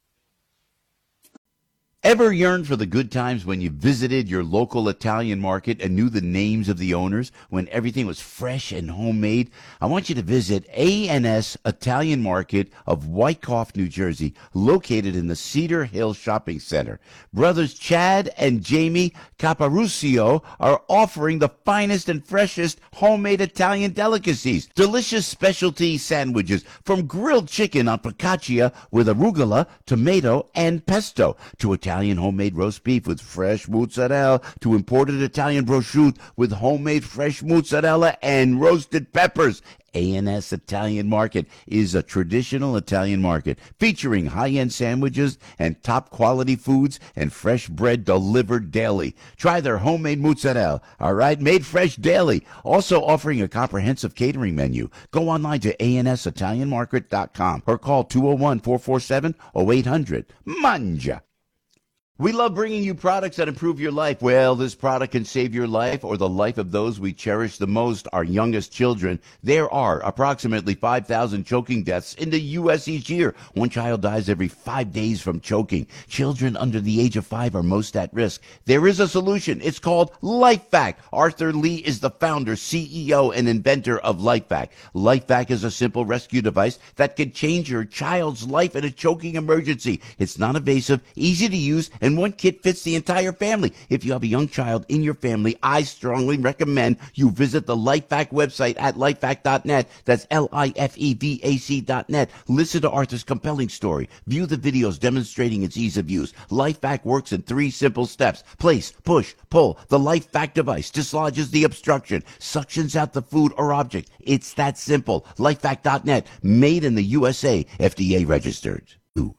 Ever yearned for the good times when you visited your local Italian market and knew the names of the owners, when everything was fresh and homemade? I want you to visit A and S Italian Market of Wyckoff, New Jersey, located in the Cedar Hill Shopping Center. Brothers Chad and Jamie Caparucio are offering the finest and freshest homemade Italian delicacies. Delicious specialty sandwiches, from grilled chicken on focaccia with arugula, tomato, and pesto, to Italian homemade roast beef with fresh mozzarella, to imported Italian prosciutto with homemade fresh mozzarella and roasted peppers. A and S Italian Market is a traditional Italian market featuring high-end sandwiches and top-quality foods and fresh bread delivered daily. Try their homemade mozzarella, all right, made fresh daily. Also offering a comprehensive catering menu. Go online to A and S Italian Market dot com or call two oh one, four four seven, oh eight hundred. Mangia! We love bringing you products that improve your life. Well, this product can save your life or the life of those we cherish the most, our youngest children. There are approximately five thousand choking deaths in the U S each year. One child dies every five days from choking. Children under the age of five are most at risk. There is a solution. It's called LifeVac. Arthur Lee is the founder, C E O, and inventor of LifeVac. LifeVac is a simple rescue device that can change your child's life in a choking emergency. It's non-invasive, easy to use, and one kit fits the entire family. If you have a young child in your family, I strongly recommend you visit the LifeVac website at lifevac dot net. That's L I F E V A C dot net. Listen to Arthur's compelling story. View the videos demonstrating its ease of use. LifeVac works in three simple steps. Place, push, pull. The LifeVac device dislodges the obstruction, suctions out the food or object. It's that simple. lifevac dot net. Made in the U S A. F D A registered. Ooh.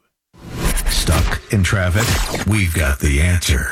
Stuck in traffic? We've got the answer.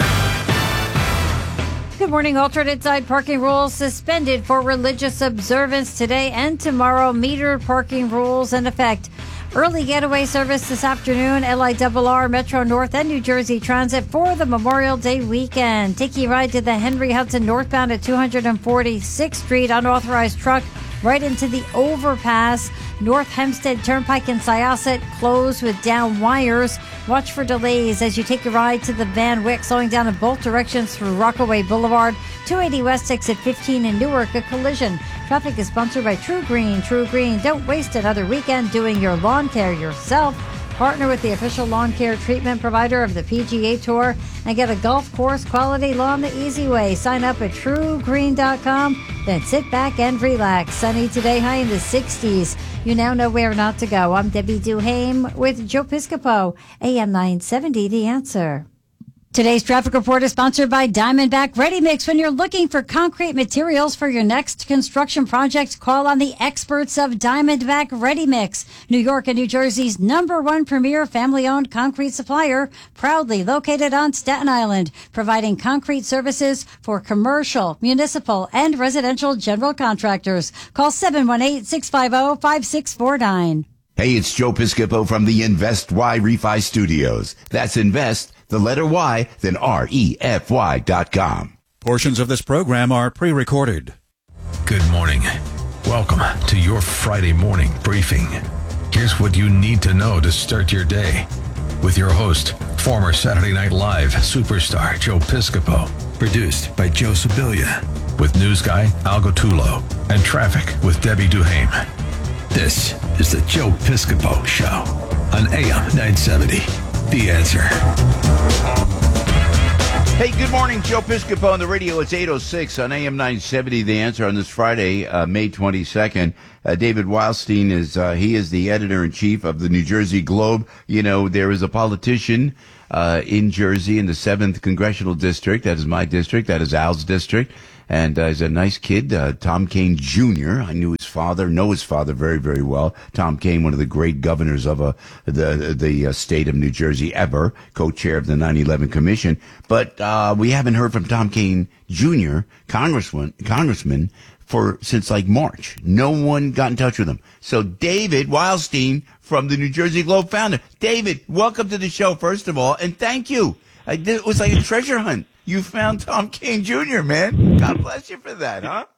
Good morning. Alternate side parking rules suspended for religious observance today and tomorrow. Metered parking rules in effect. Early getaway service this afternoon. L I R R, Metro North, and New Jersey Transit for the Memorial Day weekend. Take a ride to the Henry Hudson northbound at two hundred forty-sixth Street. Unauthorized truck right into the overpass. North Hempstead Turnpike in Syosset closed with down wires. Watch for delays as you take a ride to the Van Wyck, slowing down in both directions through Rockaway Boulevard. two eighty West Exit fifteen in Newark, a collision. Traffic is sponsored by True Green. True Green, don't waste another weekend doing your lawn care yourself. Partner with the official lawn care treatment provider of the P G A Tour and get a golf course quality lawn the easy way. Sign up at true green dot com, then sit back and relax. Sunny today, high in the sixties. You now know where not to go. I'm Debbie Duhame with Joe Piscopo, A M nine seventy, The Answer. Today's traffic report is sponsored by Diamondback Ready Mix. When you're looking for concrete materials for your next construction project, call on the experts of Diamondback Ready Mix. New York and New Jersey's number one premier family-owned concrete supplier, proudly located on Staten Island, providing concrete services for commercial, municipal, and residential general contractors. Call seven one eight, six five zero, five six four nine. Hey, it's Joe Piscopo from the Invest Y Refi Studios. That's Invest, the letter Y, then R E F Y dot com. Portions of this program are pre-recorded. Good morning. Welcome to your Friday morning briefing. Here's what you need to know to start your day. With your host, former Saturday Night Live superstar Joe Piscopo. Produced by Joe Sibilia. With news guy Al Gottulo. And traffic with Debbie Duhame. This is the Joe Piscopo Show on A M nine seventy. The Answer. Hey, good morning. Joe Piscopo on the radio. It's eight oh six on A M nine seventy. The Answer on this Friday, uh, May twenty-second. Uh, David Wildstein is, uh, he is the editor-in-chief of the New Jersey Globe. You know, there is a politician uh, in Jersey in the seventh Congressional District. That is my district. That is Al's district. And uh, he's a nice kid, uh, Tom Kean Junior I knew his father, know his father very, very well. Tom Kean, one of the great governors of uh, the the uh, state of New Jersey ever, co-chair of the nine eleven Commission. But uh, we haven't heard from Tom Kean Junior, congressman, congressman, for since like March. No one got in touch with him. So David Wildstein from the New Jersey Globe founder. David, welcome to the show, first of all, and thank you. I did, it was like a treasure hunt. You found Tom Kean Junior, man. God bless you for that, huh?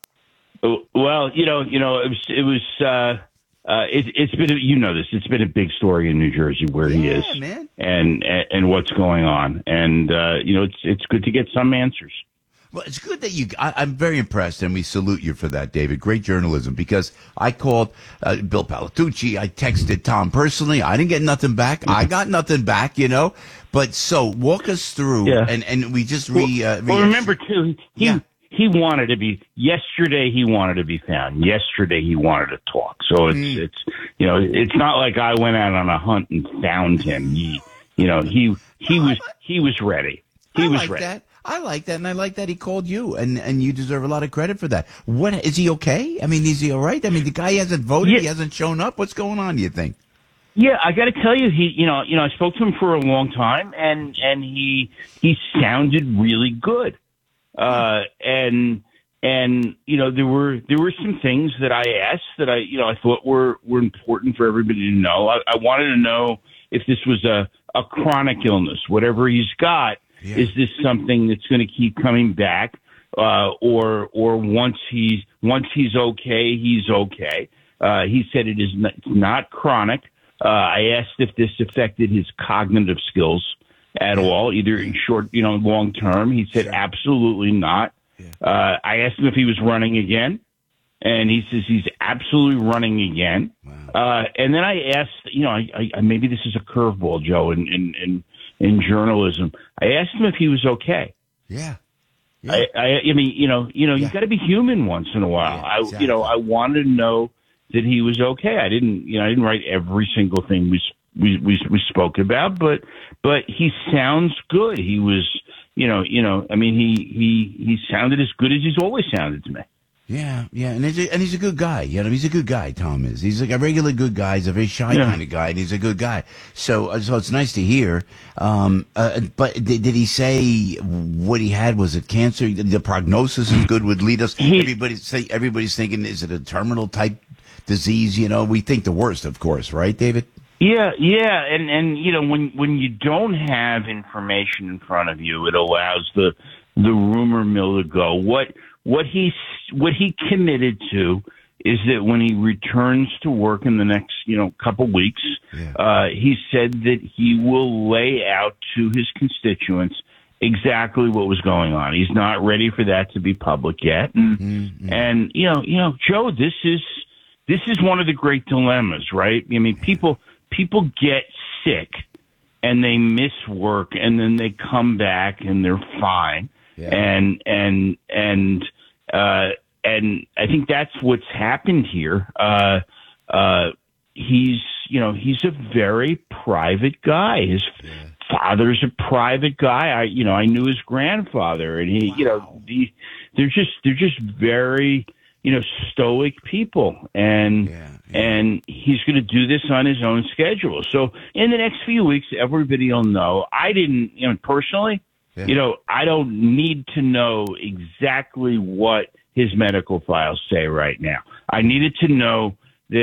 Well, you know, you know, it was, it was, uh, uh, it, it's been, a, you know, this, it's been a big story in New Jersey where he yeah, is, man. and, and and what's going on, and uh, you know, it's it's good to get some answers. Well, it's good that you, I, I'm very impressed, and we salute you for that, David. Great journalism, because I called uh, Bill Palatucci. I texted Tom personally. I didn't get nothing back. I got nothing back, you know. But so walk us through, yeah. and, and we just re. Well, Uh, re- well remember, too, he, yeah. he wanted to be, yesterday he wanted to be found. Yesterday he wanted to talk. So it's, Mm. it's you know, it's not like I went out on a hunt and found him. He, you know, he, he was, he was ready. He I was like ready. that. I like that, and I like that he called you, and, and you deserve a lot of credit for that. What is he okay? I mean, is he all right? I mean, the guy hasn't voted, Yeah. he hasn't shown up. What's going on? Do you think? Yeah, I got to tell you, he, you know, you know, I spoke to him for a long time, and and he he sounded really good, uh, and and you know, there were there were some things that I asked that I, you know, I thought were were important for everybody to know. I, I wanted to know if this was a a chronic illness, whatever he's got. Yeah. Is this something that's going to keep coming back, uh, or or once he's once he's okay, he's okay. Uh, he said it is not, it's not chronic. Uh, I asked if this affected his cognitive skills at all, either in short, you know, long term. He said absolutely not. Yeah. Uh, I asked him if he was running again, and he says he's absolutely running again. Wow. Uh, and then I asked, you know, I, I, maybe this is a curveball, Joe, in, in, in, in journalism. I asked him if he was okay. Yeah. yeah. I, I, I mean, you know, you know, Yeah. you got to be human once in a while. Yeah, I, exactly. you know, I wanted to know that he was okay. I didn't, you know, I didn't write every single thing we we we, we spoke about, but but he sounds good. He was, you know, you know, I mean, he he he sounded as good as he's always sounded to me. Yeah, yeah, and he's a, and he's a good guy. You know, he's a good guy. Tom is. He's like a regular good guy. He's a very shy Yeah. kind of guy, and he's a good guy. So, uh, so it's nice to hear. Um, uh, but did, did he say what he had? Was it cancer? The prognosis is good. Would lead us. He- Everybody's say, everybody's thinking, is it a terminal type disease? You know, we think the worst, of course, right, David? Yeah, yeah, and and you know, when when you don't have information in front of you, it allows the the rumor mill to go. What what he what he committed to is that when he returns to work in the next, you know, couple weeks, Yeah. uh, he said that he will lay out to his constituents exactly what was going on. He's not ready for that to be public yet, and Mm-hmm. and you know, you know, Joe, this is this is one of the great dilemmas, right? I mean, people people get sick and they miss work, and then they come back and they're fine, Yeah. and and and uh, and I think that's what's happened here. Uh, uh, he's you know he's a very private guy. His father's a private guy. I you know I knew his grandfather, and he you know the, they're just they're just very you know stoic people, and Yeah, yeah. and he's going to do this on his own schedule. So in the next few weeks, everybody will know. I didn't you know personally. Yeah. You know, I don't need to know exactly what his medical files say right now. I needed to know that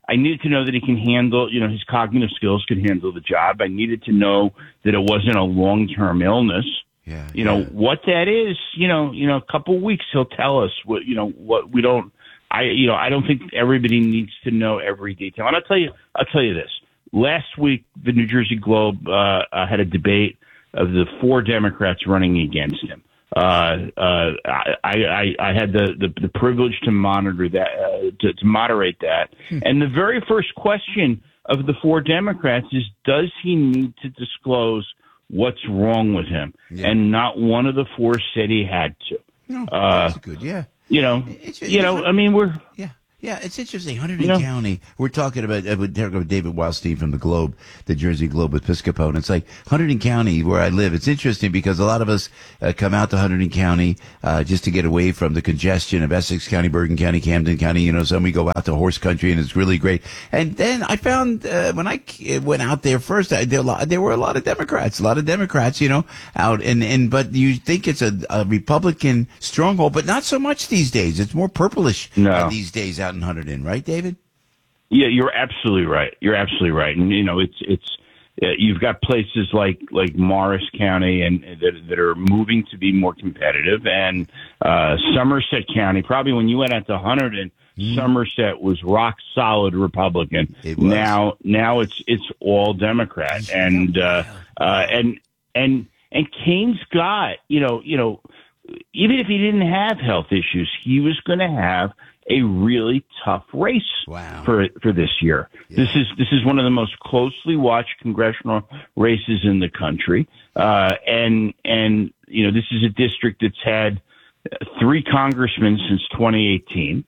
I needed to know that he can handle, you know, his cognitive skills could handle the job. I needed to know that it wasn't a long-term illness. Yeah. You know, yeah. what that is, you know, you know, a couple of weeks he'll tell us what, you know, what we don't, I, you know, I don't think everybody needs to know every detail. And I'll tell you, I'll tell you this. Last week, the New Jersey Globe uh, uh, had a debate of the four Democrats running against him. Uh, uh, I, I, I had the, the, the privilege to monitor that, uh, to, to moderate that. Hmm. And the very first question of the four Democrats is, does he need to disclose what's wrong with him? Yeah. And not one of the four said he had to. No, uh, that's good. Yeah. You know, it's, you know, I mean, we're, yeah. Yeah, it's interesting. Hunterdon you know, County. We're talking about uh, with David Wildstein from the Globe, the Jersey Globe Episcopal. And it's like Hunterdon County, where I live. It's interesting because a lot of us uh, come out to Hunterdon County uh, just to get away from the congestion of Essex County, Bergen County, Camden County. You know, some we go out to horse country, and it's really great. And then I found uh, when I went out there first, I, there, there were a lot of Democrats, a lot of Democrats, you know, out. And, and but you think it's a, a Republican stronghold, but not so much these days. It's more purplish no. uh, these days out in Hunterdon, right, David? Yeah, you're absolutely right. You're absolutely right. And you know, it's it's uh, you've got places like like Morris County and that that are moving to be more competitive, and uh, Somerset County. Probably when you went out to Hunterdon, mm. Somerset was rock solid Republican. It was. Now now it's it's all Democrat, and uh, uh, and and and Kane's got you know you know even if he didn't have health issues, he was going to have a really tough race wow. for for this year. Yeah. This is this is one of the most closely watched congressional races in the country, uh, and and you know this is a district that's had three congressmen since twenty eighteen,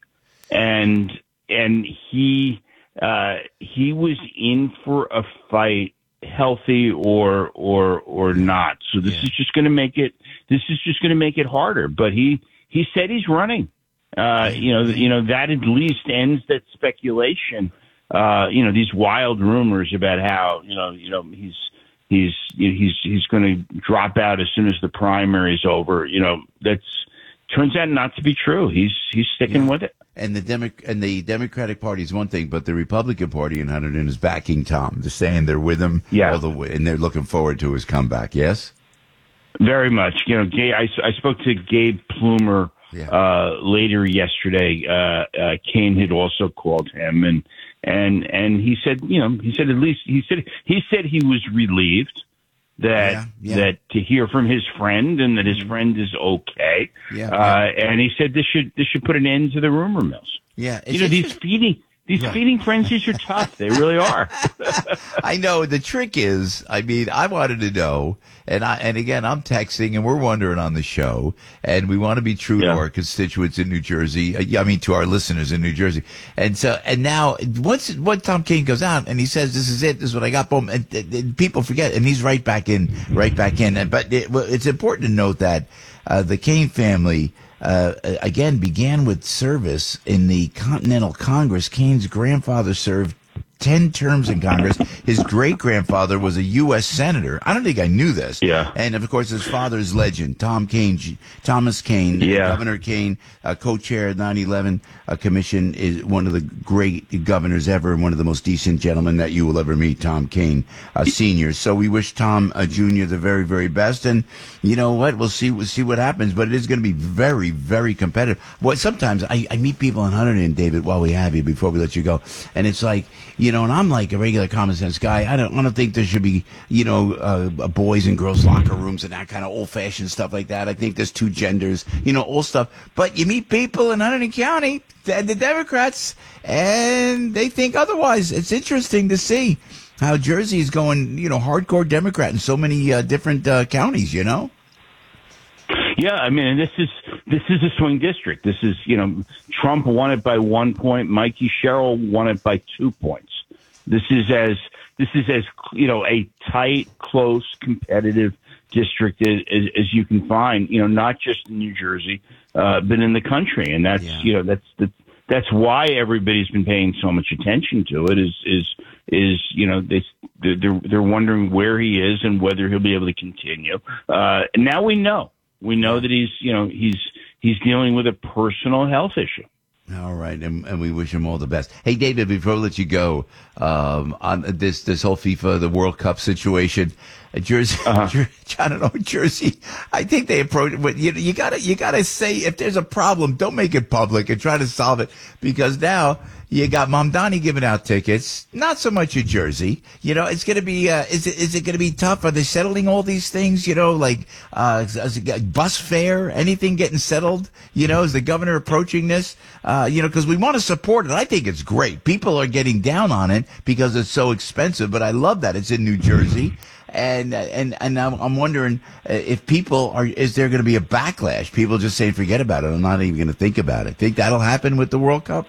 and and he uh, he was in for a fight, healthy or or or not. So this yeah. is just going to make it. This is just going to make it harder. But he he said he's running. Uh, you know, you know, that at least ends that speculation. Uh, you know, these wild rumors about how, you know, you know, he's, he's, he's, he's going to drop out as soon as the primary is over. You know, that's turns out not to be true. He's, he's sticking yeah. with it. And the Demo- and the Democratic Party is one thing, but the Republican Party in Hunterdon is backing Tom. They're saying they're with him yeah. all the way, and they're looking forward to his comeback. Yes? Very much. You know, Gabe, I, I spoke to Gabe Plumer. Yeah. Uh, later yesterday, uh, uh, Kane had also called him, and and and he said, you know, he said at least he said he said he was relieved that yeah, yeah. that to hear from his friend and that his friend is okay. Yeah, uh, yeah. And he said this should this should put an end to the rumor mills. Yeah, you know these feeding. These right. feeding frenzies are tough. They really are. I know. The trick is, I mean, I wanted to know, and I, and again, I'm texting, and we're wondering on the show, and we want to be true yeah. to our constituents in New Jersey. I mean, to our listeners in New Jersey. And so, and now, once, once Tom Kane goes out and he says, "This is it. This is what I got," boom, and, and people forget, and he's right back in, right back in. And but it, well, it's important to note that uh, the Kane family. Uh, again, began with service in the Continental Congress. Kane's grandfather served ten terms in Congress. His great-grandfather was a U S senator. I don't think I knew this. Yeah. And, of course, his father's legend, Tom Kane, Thomas Kane, yeah. Governor Kane, uh, co-chair of nine eleven uh, Commission, is one of the great governors ever and one of the most decent gentlemen that you will ever meet, Tom Kane, uh, Senior. So we wish Tom uh, Junior the very, very best. And you know what? We'll see, we'll see what happens. But it is going to be very, very competitive. Well, sometimes I, I meet people in Hunterdon, David, while we have you, before we let you go. And it's like, you know, and I'm like a regular common sense guy. I don't, I don't think there should be, you know, uh, boys and girls locker rooms and that kind of old fashioned stuff like that. I think there's two genders, you know, old stuff. But you meet people in Hunterdon County, the, the Democrats, and they think otherwise. It's interesting to see how Jersey is going, you know, hardcore Democrat in so many uh, different uh, counties, you know? Yeah, I mean, and this is this is a swing district. This is, you know, Trump won it by one point. Mikey Sherrill won it by two points. This is as this is as you know a tight, close, competitive district as, as, as you can find. You know, not just in New Jersey, uh, but in the country, and that's yeah. you know that's the, that's why everybody's been paying so much attention to it. Is is is you know they they're they're wondering where he is and whether he'll be able to continue. Uh, and now we know. We know that he's, you know, he's he's dealing with a personal health issue, All right, and, and we wish him all the best. Hey, David, before we let you go, um, on this this whole FIFA, the World Cup situation, uh, Jersey, uh-huh. Jer- I don't know, Jersey. I think they approach it, but you you gotta you gotta say if there's a problem, don't make it public and try to solve it, because now you got Mamdani giving out tickets. Not so much at Jersey. You know, it's going to be, uh, is it, is it going to be tough? Are they settling all these things? You know, like, uh, is it bus fare, anything getting settled? You know, is the governor approaching this? Uh, you know, because we want to support it. I think it's great. People are getting down on it because it's so expensive, but I love that it's in New Jersey. And, and, and I'm, I'm wondering if people are, is there going to be a backlash? People just saying, forget about it. I'm not even going to think about it. Think that'll happen with the World Cup?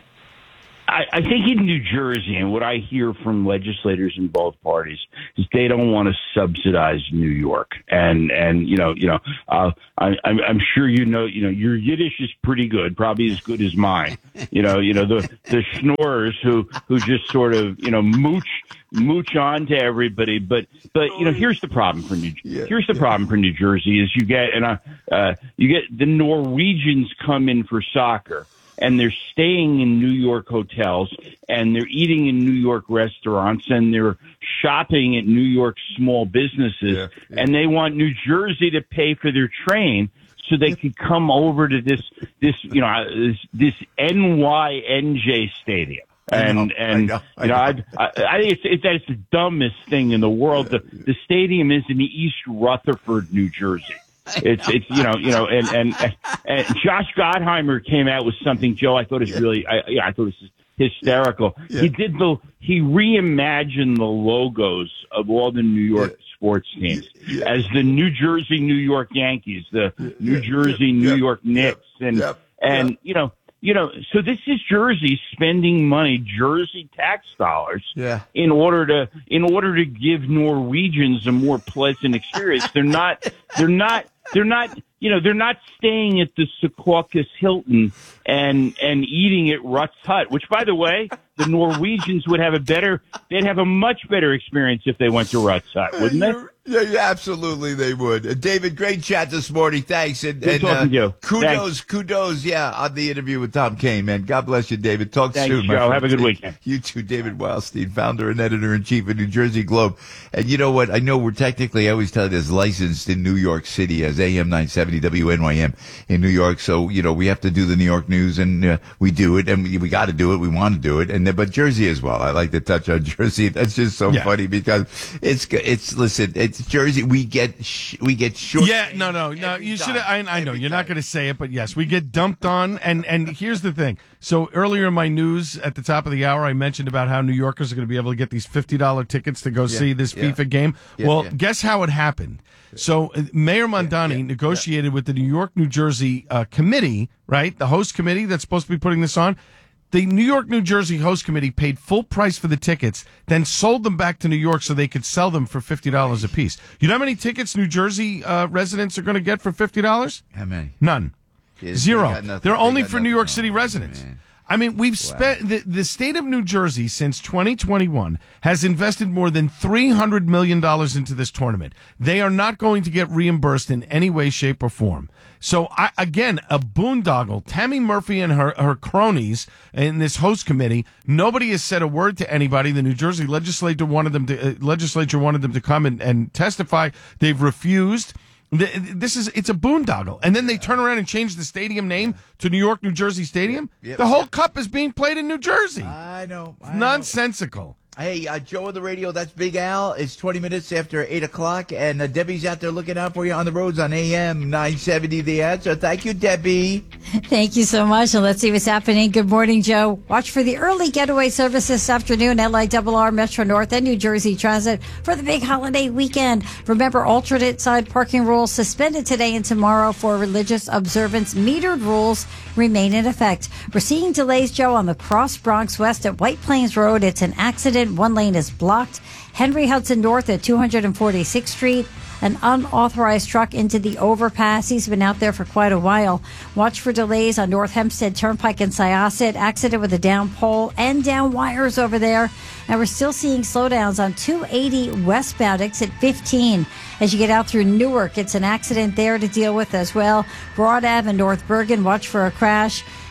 I, I think in New Jersey, and what I hear from legislators in both parties is they don't want to subsidize New York, and and you know you know uh, I, I'm I'm sure you know you know your Yiddish is pretty good, probably as good as mine. You know you know the the schnorrers who who just sort of you know mooch mooch on to everybody, but but you know here's the problem for New yeah, here's the yeah. problem for New Jersey is you get and uh, uh you get the Norwegians come in for soccer. And they're staying in New York hotels, and they're eating in New York restaurants, and they're shopping at New York small businesses, yeah, yeah. and they want New Jersey to pay for their train so they could come over to this, this you know, this, this N Y N J stadium. And, I know, and, I know, I you know, know. I, I think it's, it's, it's the dumbest thing in the world. The, the stadium is in East Rutherford, New Jersey. It's, it's, you know, you know, and, and, and Josh Gottheimer came out with something, Joe, I thought is really, I, yeah, I thought it was hysterical. Yeah. He did the, he reimagined the logos of all the New York yeah. sports teams yeah. as the New Jersey, New York Yankees, the yeah. New Jersey, yeah. New yeah. York Knicks. Yeah. And, yeah. and, yeah. you know, you know, so this is Jersey spending money, Jersey tax dollars, yeah. in order to in order to give Norwegians a more pleasant experience. They're not, they're not, they're not, you know, they're not staying at the Secaucus Hilton and and eating at Ruth's Hut. Which, by the way, the Norwegians would have a better, they'd have a much better experience if they went to Ruth's Hut, wouldn't they? Yeah, yeah, absolutely they would. Uh, David, great chat this morning. Thanks. And, Good and talking uh, to you. Kudos, Thanks. kudos, yeah, on the interview with Tom Kane, man. God bless you, David. Talk Thanks, soon, Joe. my friend. Have a good weekend. You too, David Wildstein, founder and editor-in-chief of New Jersey Globe. And you know what? I know we're technically, I always tell you this, licensed in New York City as A M nine seventy W N Y M in New York. So, you know, we have to do the New York news, and uh, we do it, and we, we got to do it. We want to do it. And but Jersey as well. I like to touch on Jersey. That's just so yeah. funny because it's, it's, listen, it's Jersey. We get, sh- we get short. Yeah, no, no, no. You should. I, I know you're time. not going to say it, but yes, we get dumped on. And and here's the thing. So earlier in my news at the top of the hour, I mentioned about how New Yorkers are going to be able to get these fifty dollars tickets to go yeah, see this yeah. FIFA game. Yeah, well, yeah. guess how it happened. So uh, Mayor Mamdani yeah, yeah, negotiated yeah. with the New York, New Jersey uh, committee, right? The host committee that's supposed to be putting this on. The New York, New Jersey host committee paid full price for the tickets, then sold them back to New York so they could sell them for fifty dollars a piece. You know how many tickets New Jersey uh, residents are going to get for fifty dollars? How many? None. Yeah, Zero. They They're they only for New York on. City residents. Man. I mean, we've wow. spent the, the state of New Jersey since twenty twenty-one has invested more than three hundred million dollars into this tournament. They are not going to get reimbursed in any way, shape, or form. So, I, again, a boondoggle. Tammy Murphy and her, her cronies in this host committee, nobody has said a word to anybody. The New Jersey legislature wanted them to, uh, legislature wanted them to come and, and testify. They've refused. This is, it's a boondoggle. And then they turn around and change the stadium name to New York, New Jersey Stadium. Yep, yep, the whole yep. cup is being played in New Jersey. I know. I Nonsensical. Know. Hey, uh, Joe on the radio, that's Big Al. It's twenty minutes after eight o'clock, and uh, Debbie's out there looking out for you on the roads on A M nine seventy The Answer. Thank you, Debbie. Thank you so much. And let's see what's happening. Good morning, Joe. Watch for the early getaway service this afternoon, L I R R, Metro North, and New Jersey Transit for the big holiday weekend. Remember, alternate side parking rules suspended today and tomorrow for religious observance. Metered rules remain in effect. We're seeing delays, Joe, on the Cross Bronx West at White Plains Road. It's an accident. One lane is blocked. Henry Hudson North at two hundred forty-sixth Street. An unauthorized truck into the overpass. He's been out there for quite a while. Watch for delays on North Hempstead Turnpike and Syosset. Accident with a down pole and down wires over there. And we're still seeing slowdowns on two eighty westbound, exit fifteen. As you get out through Newark, it's an accident there to deal with as well. Broad Ave and North Bergen, watch for a crash.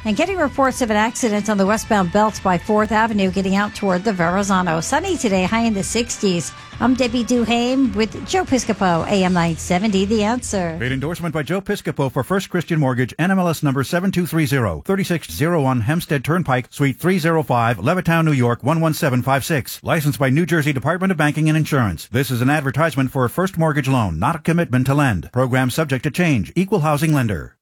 And getting reports of an accident on the westbound belt by fourth Avenue getting out toward the Verrazano. Sunny today, high in the sixties. I'm Debbie Duhame with Joe Piscopo, A M nine seventy, The Answer. Paid endorsement by Joe Piscopo for First Christian Mortgage, N M L S number seven two three zero, thirty-six oh one Hempstead Turnpike, Suite three oh five, Levittown, New York, one one seven five six. Licensed by New Jersey Department of Banking and Insurance. This is an advertisement for a first mortgage loan, not a commitment to lend. Program subject to change. Equal housing lender.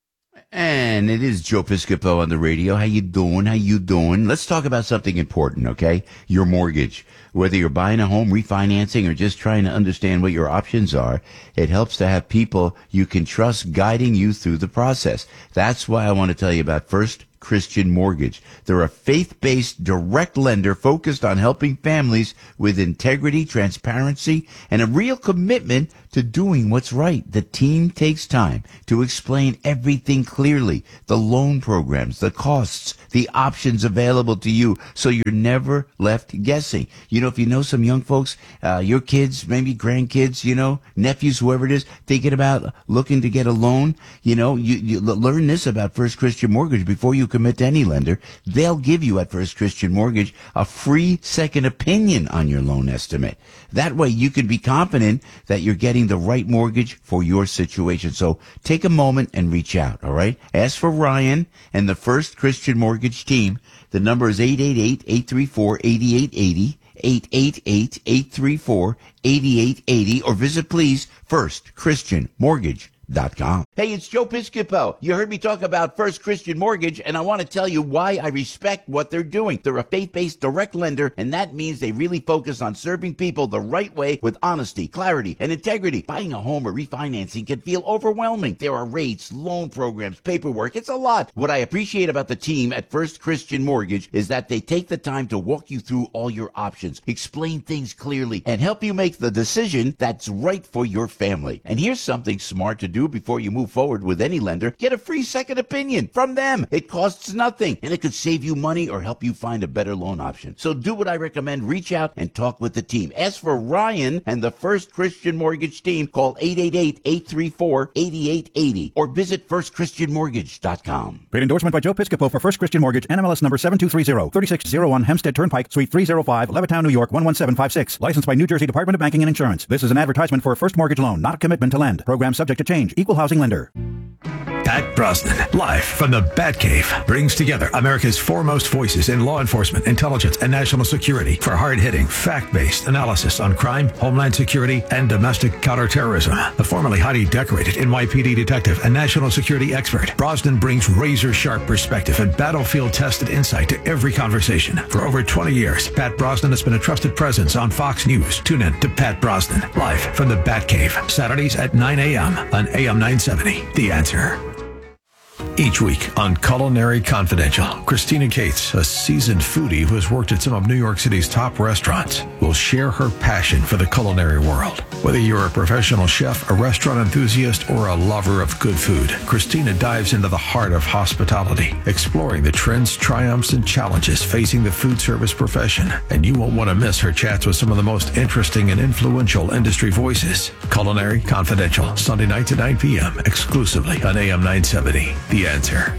And it is Joe Piscopo on the radio. How you doing? How you doing? Let's talk about something important, okay? Your mortgage. Whether you're buying a home, refinancing, or just trying to understand what your options are, it helps to have people you can trust guiding you through the process. That's why I want to tell you about First Christian Mortgage. They're a faith-based direct lender focused on helping families with integrity, transparency, and a real commitment to doing what's right. The team takes time to explain everything clearly, the loan programs, the costs, the options available to you, so you're never left guessing. You know, if you know some young folks, uh, your kids, maybe grandkids, you know, nephews, whoever it is, thinking about looking to get a loan, you know, you, you learn this about First Christian Mortgage before you commit to any lender. They'll give you at First Christian Mortgage a free second opinion on your loan estimate. That way you can be confident that you're getting the right mortgage for your situation. So take a moment and reach out, all right? Ask for Ryan and the First Christian Mortgage team. The number is eight eight eight, eight three four, eight eight eight zero, eight eight eight, eight three four, eight eight eight zero, or visit, please, first christian mortgage dot com. Hey, it's Joe Piscopo. You heard me talk about First Christian Mortgage, and I want to tell you why I respect what they're doing. They're a faith-based direct lender, and that means they really focus on serving people the right way with honesty, clarity, and integrity. Buying a home or refinancing can feel overwhelming. There are rates, loan programs, paperwork. It's a lot. What I appreciate about the team at First Christian Mortgage is that they take the time to walk you through all your options, explain things clearly, and help you make the decision that's right for your family. And here's something smart to do before you move forward with any lender. Get a free second opinion from them. It costs nothing, and it could save you money or help you find a better loan option. So do what I recommend. Reach out and talk with the team. Ask for Ryan and the First Christian Mortgage team. Call eight eight eight, eight three four, eight eight eight zero or visit first christian mortgage dot com. Paid endorsement by Joe Piscopo for First Christian Mortgage, N M L S number seven two three zero, thirty-six oh one Hempstead Turnpike, Suite three oh five, Levittown, New York, one one seven five six. Licensed by New Jersey Department of Banking and Insurance. This is an advertisement for a first mortgage loan, not a commitment to lend. Program subject to change. Equal housing lender. Pat Brosnan, live from the Batcave, brings together America's foremost voices in law enforcement, intelligence, and national security for hard-hitting, fact-based analysis on crime, homeland security, and domestic counterterrorism. The formerly highly decorated N Y P D detective and national security expert, Brosnan brings razor-sharp perspective and battlefield-tested insight to every conversation. For over twenty years, Pat Brosnan has been a trusted presence on Fox News. Tune in to Pat Brosnan, live from the Batcave, Saturdays at nine a.m. on A M nine seventy. The Answer. Each week on Culinary Confidential, Christina Cates, a seasoned foodie who has worked at some of New York City's top restaurants, will share her passion for the culinary world. Whether you're a professional chef, a restaurant enthusiast, or a lover of good food, Christina dives into the heart of hospitality, exploring the trends, triumphs, and challenges facing the food service profession. And you won't want to miss her chats with some of the most interesting and influential industry voices. Culinary Confidential, Sunday nights at nine p.m., exclusively on A M nine seventy. The Answer.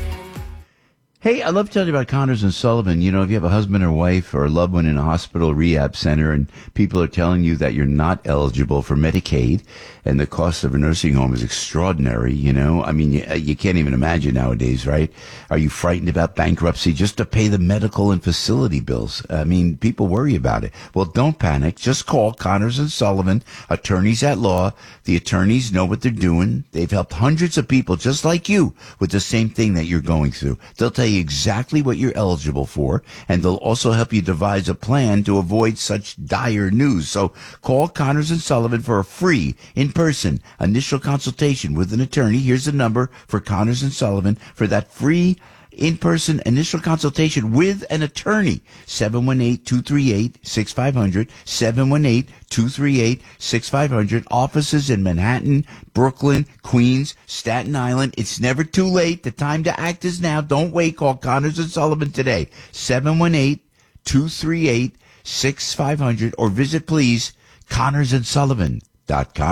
Hey, I love telling you about Connors and Sullivan. You know, if you have a husband or wife or a loved one in a hospital rehab center and people are telling you that you're not eligible for Medicaid and the cost of a nursing home is extraordinary, you know, I mean, you, you can't even imagine nowadays, right? Are you frightened about bankruptcy just to pay the medical and facility bills? I mean, people worry about it. Well, don't panic. Just call Connors and Sullivan, attorneys at law. The attorneys know what they're doing. They've helped hundreds of people just like you with the same thing that you're going through. They'll tell you exactly what you're eligible for, and they'll also help you devise a plan to avoid such dire news. So call Connors and Sullivan for a free, in-person initial consultation with an attorney. Here's the number for Connors and Sullivan for that free in-person initial consultation with an attorney. seven one eight, two three eight, six five zero zero, seven one eight, two three eight, six five zero zero. Offices in Manhattan, Brooklyn, Queens, Staten Island. It's never too late. The time to act is now. Don't wait. Call Connors and Sullivan today. seven one eight, two three eight, six five zero zero or visit, please, connors and sullivan dot com.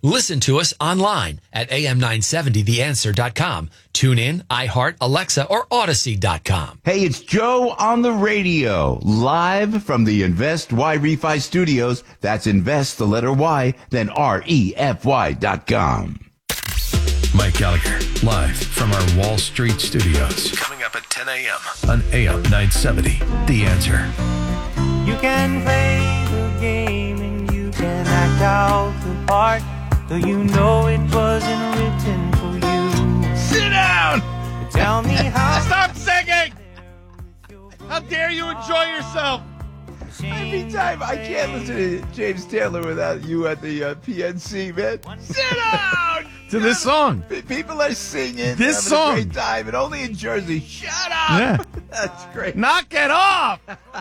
Listen to us online at A M nine seventy the answer dot com. Tune in, iHeart, Alexa, or Odyssey dot com. Hey, it's Joe on the radio, live from the Invest Y Refi Studios. That's Invest, the letter Y, then R E F Y dot com. Mike Gallagher, live from our Wall Street studios. Coming up at ten a.m. on A M nine seventy, The Answer. You can play the game and you can act out the part, though you know it wasn't written for you. Sit down! Tell me how. Stop singing! How dare you enjoy yourself? Every time I can't listen to James Taylor without you at the uh, P N C, man. Sit down! To this song. People are singing. This having song. A great time, and only in Jersey. Shut up! Yeah. That's great. Knock it off!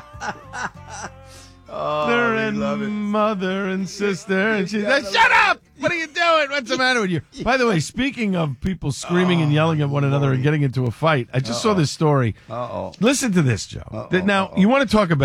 Oh, Mother we and love it. mother and sister, and she's like, "Shut up! What are you doing? What's the matter with you?" By the way, speaking of people screaming and yelling at one another and getting into a fight, I just saw this story. Uh-oh. Listen to this, Joe. Uh-oh, Now, uh-oh. you want to talk about